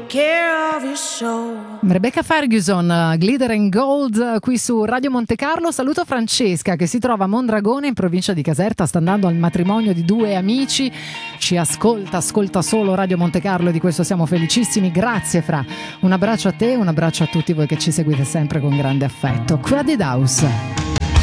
care of your soul. Rebecca Ferguson, Glitter and Gold, qui su Radio Monte Carlo. Saluto Francesca che si trova a Mondragone in provincia di Caserta, sta andando al matrimonio di due amici, ci ascolta solo Radio Monte Carlo e di questo siamo felicissimi. Grazie Fra, un abbraccio a te, un abbraccio a tutti voi che ci seguite sempre con grande affetto. Crowded House.